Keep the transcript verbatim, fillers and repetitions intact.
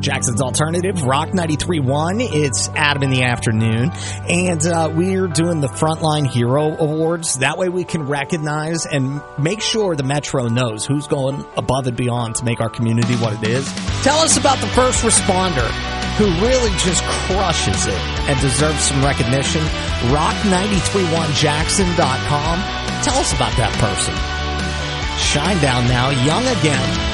Jackson's Alternative, Rock ninety-three point one. It's Adam in the afternoon, and uh, we're doing the Frontline Hero Awards. That way we can recognize and make sure the Metro knows who's going above and beyond to make our community what it is. Tell us about the first responder who really just crushes it and deserves some recognition. rock nine three one jackson dot com. Tell us about that person. Shinedown now, young again.